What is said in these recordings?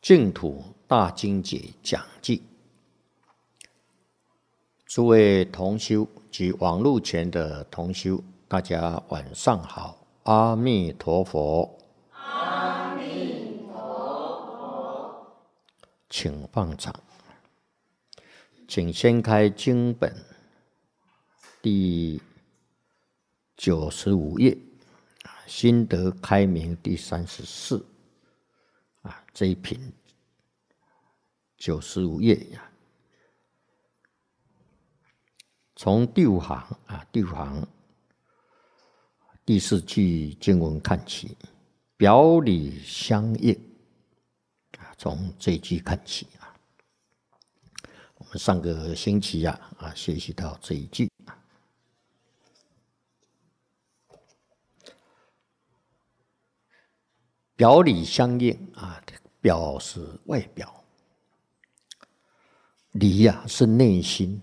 净土大经解讲记，诸位同修及网络前的同修，大家晚上好，阿弥陀佛。 阿弥陀佛。 请放掌，请掀开经本第95页，心得开明第34。这一品95页呀，从第五行第4句经文看起，表里相应，从这一句看起啊。我们上个星期学习到这一句，表里相应表是外表，里是内心。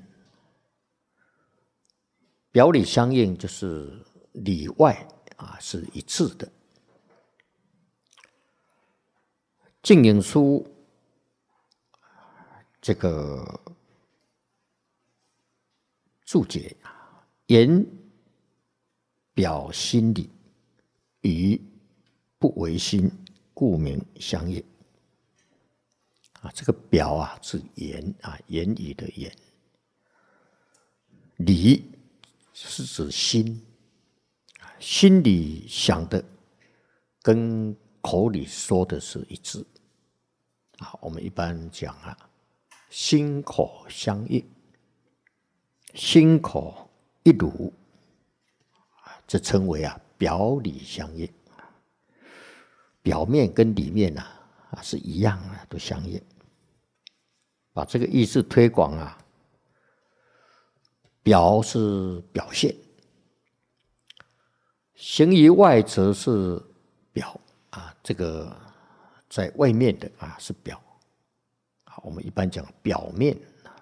表里相应就是里外是一致的。净影书这个注解，言表心理，与不为心，故名相应。这个表是言言语的言，理是指心，心里想的跟口里说的是一致。我们一般讲心口相应，心口一如，这称为表里相应。表面跟里面是一样的，都相应。把这个意思推广表是表现，行于外则是表这个在外面的是表。我们一般讲表面，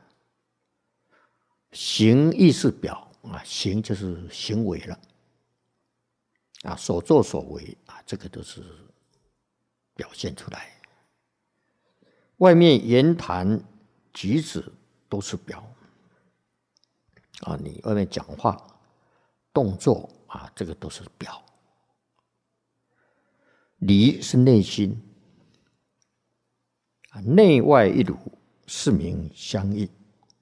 行亦是表行就是行为了所作所为这个都是表现出来。外面言谈举止都是表你外面讲话动作这个都是表。理是内心，内外一如，是名相应。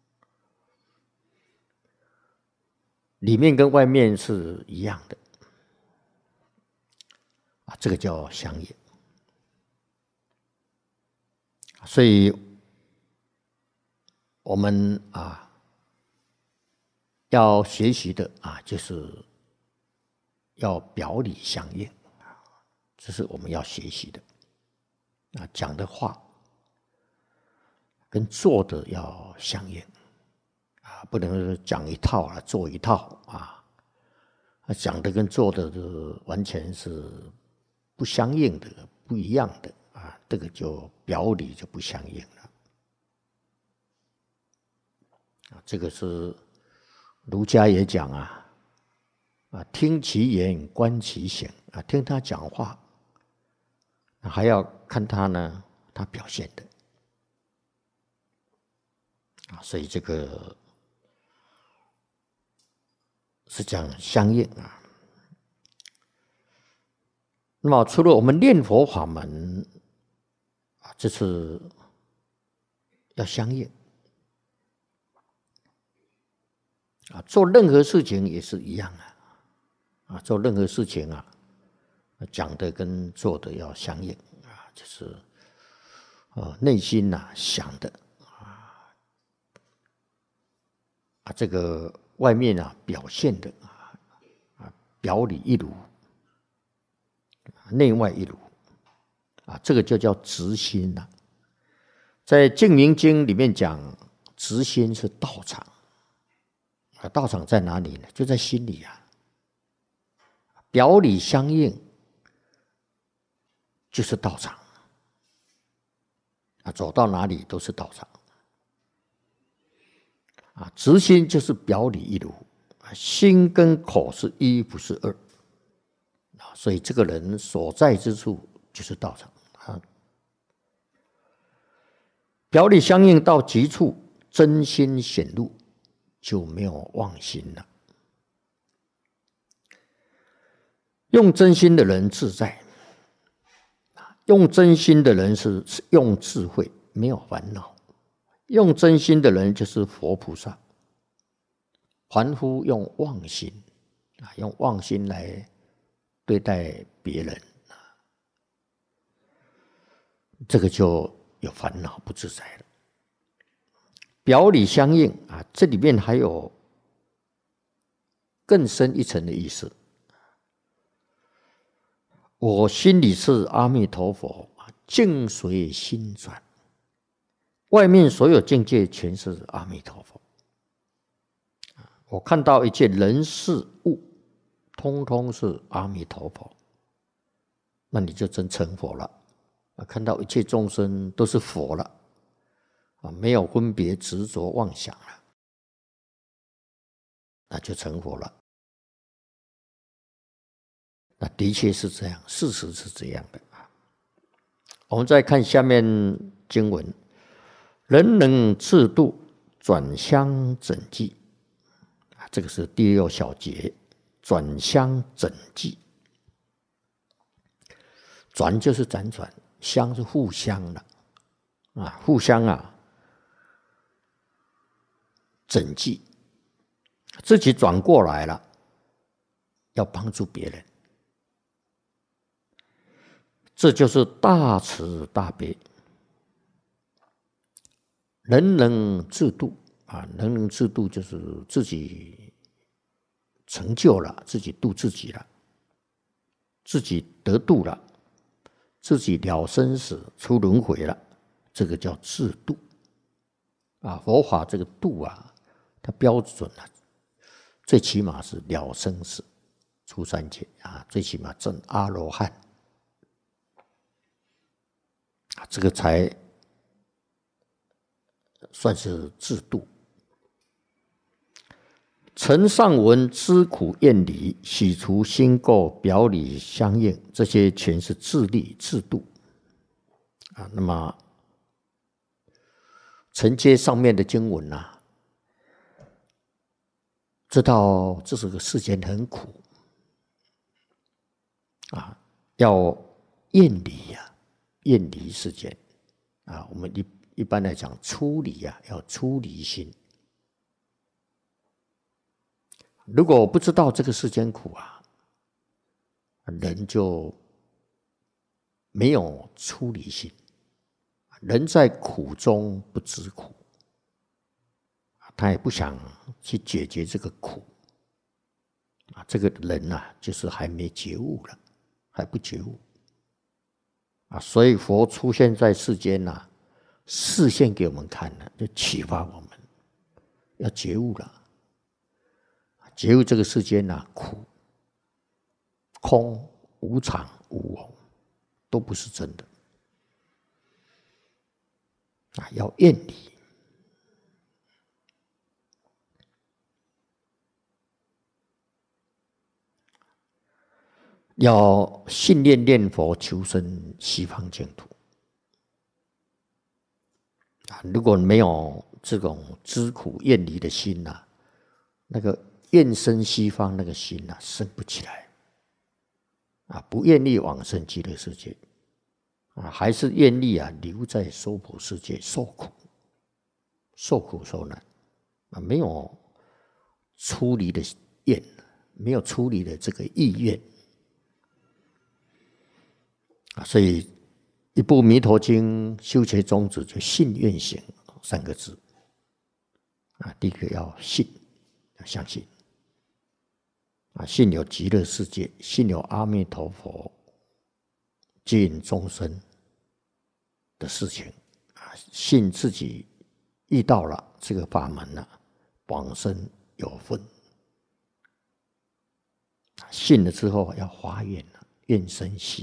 里面跟外面是一样的这个叫相应。所以我们要学习的就是要表里相应，这是我们要学习的讲的话跟做的要相应不能讲一套做一套讲的跟做的完全是不相应的，不一样的这个就表里就不相应了这个是儒家也讲听其言观其行听他讲话还要看他表现的所以这个是讲相应那么除了我们念佛法门这是要相应做任何事情也是一样做任何事情讲的跟做的要相应就是内心想的这个外面表现的表里一如，内外一如这个就叫直心在《净明经》里面讲，直心是道场道场在哪里呢？就在心里表里相应就是道场走到哪里都是道场直心就是表里一如，心跟口是一不是二所以这个人所在之处就是道场表里相应到极处，真心显露，就没有妄心了。用真心的人自在，用真心的人是用智慧，没有烦恼。用真心的人就是佛菩萨。凡夫用妄心，用妄心来对待别人，这个就有烦恼，不自在了。表里相应啊，这里面还有更深一层的意思。我心里是阿弥陀佛，境随心转，外面所有境界全是阿弥陀佛。我看到一切人事物，通通是阿弥陀佛，那你就真成佛了。看到一切众生都是佛了，没有分别执着妄想了，那就成佛了。那的确是这样，事实是这样的。我们再看下面经文：人能自度，转相整寂。这个是第六小节，转相整寂。转就是辗转，相是互相的互相整寂，自己转过来了，要帮助别人，这就是大慈大悲。人能自度人能自度就是自己成就了，自己度自己了，自己得度了，自己了生死出轮回了，这个叫自度佛法这个度它标准最起码是了生死出三界最起码证阿罗汉这个才算是自度。承上文知苦厌离，洗除心垢，表里相应，这些全是自利自度那么承接上面的经文知道这是个世间很苦要厌离厌离世间我们一般来讲出离要出离心。如果不知道这个世间苦人就没有出离心，人在苦中不知苦，他也不想去解决这个苦这个人就是还没觉悟了，还不觉悟所以佛出现在世间示现给我们看了，就启发我们要觉悟了。觉悟这个世间苦、空、无常、无我，都不是真的要厌离。要信念念佛，求生西方净土如果没有这种知苦厌离的心那个愿生西方那个心生不起来不愿意往生极乐世界还是愿意留在娑婆世界受苦受难没有出离的愿，没有出离的这个意愿所以一部《弥陀经》修学宗旨就信愿行3个字第一个要信，要相信信有极乐世界，信有阿弥陀佛接引众生的事情信自己遇到了这个法门往生有份信了之后要发愿愿生西